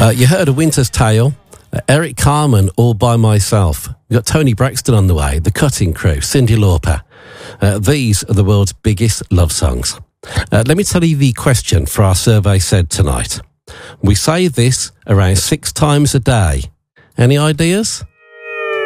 You heard A Winter's Tale, Eric Carmen, All By Myself. We've got Tony Braxton on the way, The Cutting Crew, Cyndi Lauper. These are the world's biggest love songs. Let me tell you the question for our survey said tonight. We say this around 6 times a day. Any ideas?